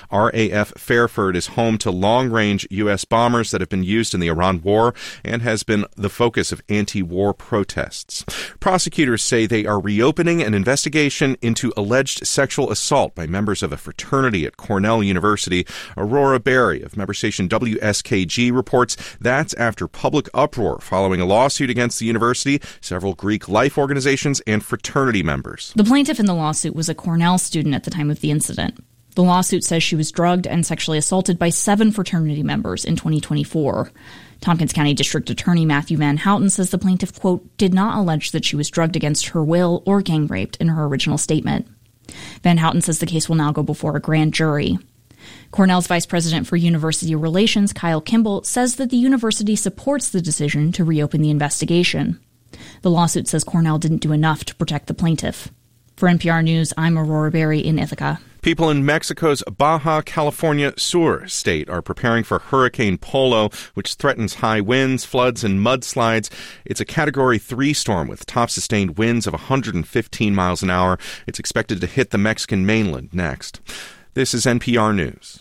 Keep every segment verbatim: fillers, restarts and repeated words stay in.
R A F Fairford is home to long-range U S bombers that have been used in the Iran war and has been the focus of anti-war protests. Prosecutors say they are reopening an investigation into alleged sexual assault by members of a fraternity at Cornell University. Aurora Berry of member station W S K G reports that's after public uproar following a lawsuit against the university, several Greek life organizations, and fraternity members. The plaintiff in the lawsuit was a Cornell student at the time of the incident. The lawsuit says she was drugged and sexually assaulted by seven fraternity members in twenty twenty-four. Tompkins County District Attorney Matthew Van Houten says the plaintiff, quote, did not allege that she was drugged against her will or gang raped in her original statement. Van Houten says the case will now go before a grand jury. Cornell's Vice President for University Relations, Kyle Kimball, says that the university supports the decision to reopen the investigation. The lawsuit says Cornell didn't do enough to protect the plaintiff. For N P R News, I'm Aurora Berry in Ithaca. People in Mexico's Baja California Sur state are preparing for Hurricane Polo, which threatens high winds, floods, and mudslides. It's a Category three storm with top sustained winds of one hundred fifteen miles an hour. It's expected to hit the Mexican mainland next. This is N P R News.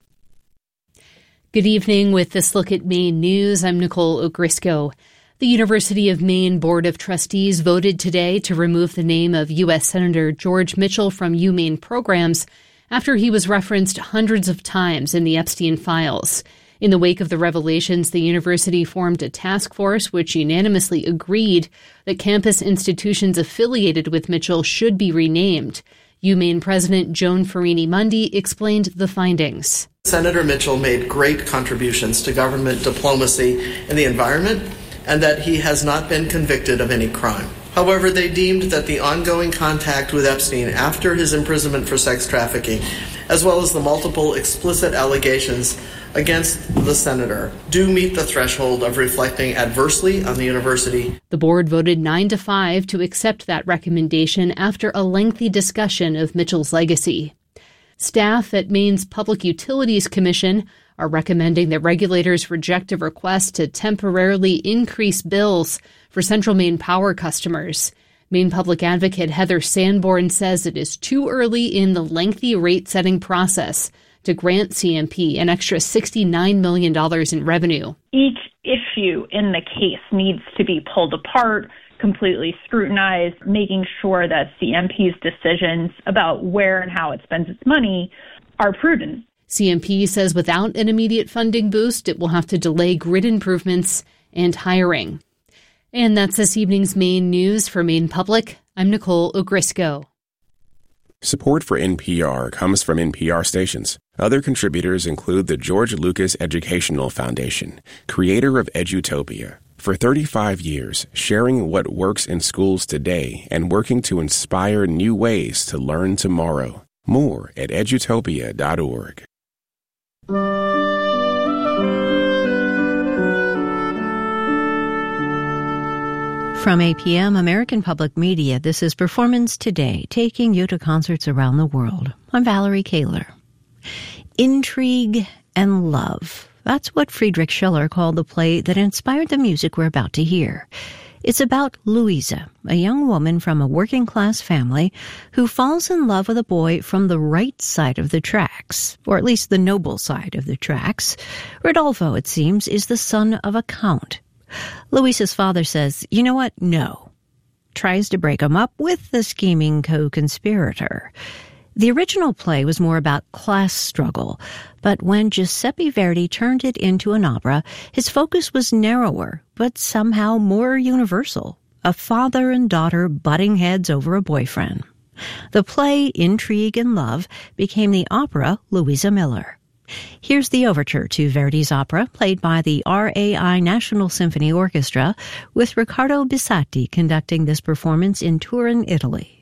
Good evening. With this look at Maine news, I'm Nicole Ogrisco. The University of Maine Board of Trustees voted today to remove the name of U S Senator George Mitchell from UMaine programs after he was referenced hundreds of times in the Epstein files. In the wake of the revelations, the university formed a task force which unanimously agreed that campus institutions affiliated with Mitchell should be renamed. UMaine President Joan Farini Mundy explained the findings. Senator Mitchell made great contributions to government diplomacy and the environment, and that he has not been convicted of any crime. However, they deemed that the ongoing contact with Epstein after his imprisonment for sex trafficking, as well as the multiple explicit allegations against the senator, do meet the threshold of reflecting adversely on the university. The board voted nine to five to accept that recommendation after a lengthy discussion of Mitchell's legacy. Staff at Maine's Public Utilities Commission are recommending that regulators reject a request to temporarily increase bills for Central Maine Power customers. Maine Public Advocate Heather Sanborn says it is too early in the lengthy rate-setting process to grant C M P an extra sixty-nine million dollars in revenue. Each issue in the case needs to be pulled apart, completely scrutinized, making sure that C M P's decisions about where and how it spends its money are prudent. C M P says without an immediate funding boost, it will have to delay grid improvements and hiring. And that's this evening's Maine news. For Maine Public, I'm Nicole Ogrisco. Support for N P R comes from N P R stations. Other contributors include the George Lucas Educational Foundation, creator of Edutopia. For thirty-five years, sharing what works in schools today and working to inspire new ways to learn tomorrow. More at edutopia dot org. From A P M, American Public Media, this is Performance Today, taking you to concerts around the world. I'm Valerie Kaler. Intrigue and love. That's what Friedrich Schiller called the play that inspired the music we're about to hear. It's about Louisa, a young woman from a working-class family who falls in love with a boy from the right side of the tracks, or at least the noble side of the tracks. Rodolfo, it seems, is the son of a count. Louisa's father says, you know what? No. Tries to break him up with the scheming co-conspirator. The original play was more about class struggle, but when Giuseppe Verdi turned it into an opera, his focus was narrower, but somehow more universal. A father and daughter butting heads over a boyfriend. The play, Intrigue and Love, became the opera Louisa Miller. Here's the overture to Verdi's opera, played by the R A I National Symphony Orchestra, with Riccardo Bisatti conducting this performance in Turin, Italy.